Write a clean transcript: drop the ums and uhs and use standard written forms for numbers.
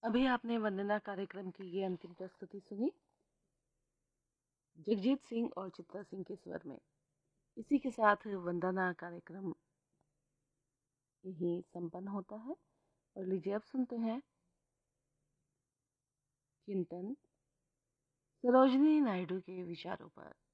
अभी आपने वंदना कार्यक्रम की ये अंतिम प्रस्तुति सुनी, जगजीत सिंह और चित्रा सिंह के स्वर में। इसी के साथ वंदना कार्यक्रम यही संपन्न होता है। और लीजिए अब सुनते हैं चिंतन सरोजनी नायडू के विचारों पर।